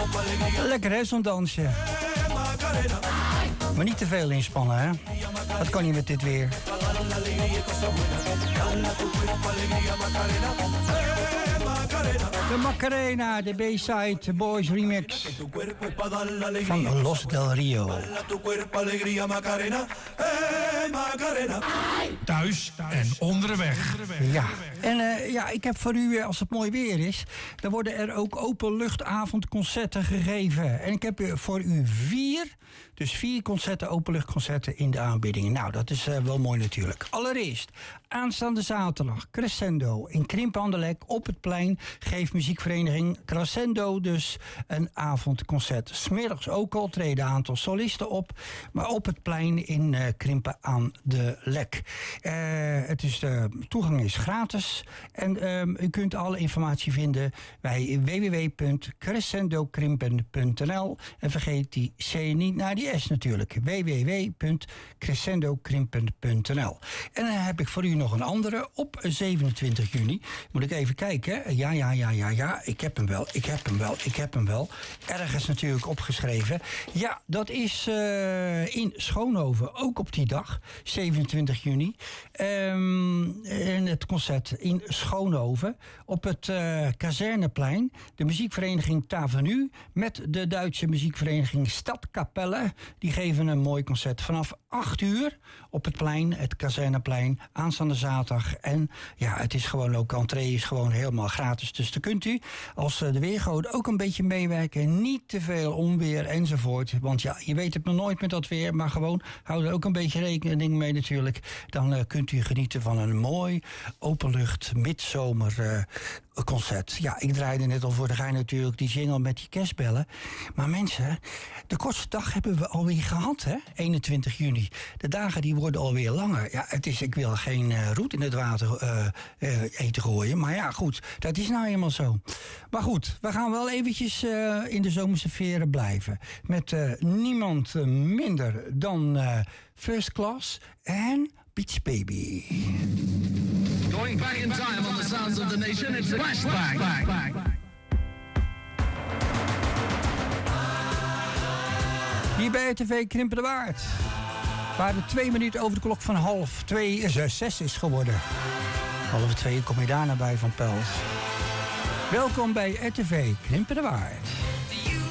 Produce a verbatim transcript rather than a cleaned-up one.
Lekker hè, zo'n dansje. Maar niet te veel inspannen, hè. Dat kan niet met dit weer. De Macarena, de B-side Boys remix van Los Del Rio. Thuis en onderweg. Ja, en uh, ja, ik heb voor u, als het mooi weer is, dan worden er ook openluchtavondconcerten gegeven. En ik heb voor u vier, dus vier concerten, openluchtconcerten in de aanbiedingen. Nou, dat is uh, wel mooi natuurlijk. Allereerst, aanstaande zaterdag, Crescendo in Krimpen-Anderlecht op het plein geeft muziekvereniging Crescendo dus een avondconcert. 's Middags ook al treden een aantal solisten op, maar op het plein in uh, Krimpen aan de Lek. Uh, het is de toegang is gratis en uh, u kunt alle informatie vinden bij w w w punt crescendo krimpen punt n l en vergeet die C niet naar die S natuurlijk. w w w punt crescendo krimpen punt n l. En dan heb ik voor u nog een andere op zevenentwintig juni. Moet ik even kijken. Ja, ja, ja, ja, ja. Ik heb hem wel. Ik heb hem wel. Ik heb hem wel. Ergens natuurlijk opgeschreven. Ja, dat is uh, in Schoonhoven. Ook op die dag. zevenentwintig juni. Um, en het concert in Schoonhoven. Op het uh, Kazerneplein. De muziekvereniging Tavenu. Met de Duitse muziekvereniging Stadkapelle. Die geven een mooi concert vanaf acht uur. Op het plein. Het Kazerneplein. Aanstaande zaterdag. En ja, het is gewoon ook. Entree is gewoon helemaal gratis. Dus dan kunt u als de weergoden ook een beetje meewerken. Niet te veel onweer enzovoort. Want ja, je weet het nog nooit met dat weer. Maar gewoon hou er ook een beetje rekening mee natuurlijk. Dan uh, kunt u genieten van een mooi openlucht midzomer uh, concert. Ja, ik draaide net al voor de gein natuurlijk die jingle met die kerstbellen. Maar mensen, de kortste dag hebben we alweer gehad, hè? eenentwintig juni. De dagen die worden alweer langer. Ja, het is, ik wil geen uh, roet in het water uh, uh, eten gooien. Maar ja, goed, dat is nou eenmaal zo. Maar goed, we gaan wel eventjes uh, in de zomerse veren blijven. Met uh, niemand minder dan uh, First Class en Beach Baby. Going back in time on the sounds of the nation, it's a flashback. Back, back. Hier bij R T V Krimpen de Waard. Waar het twee minuten over de klok van half twee, zes is geworden. Half twee kom je daarna bij Van Pels. Welkom bij R T V Krimpen de Waard.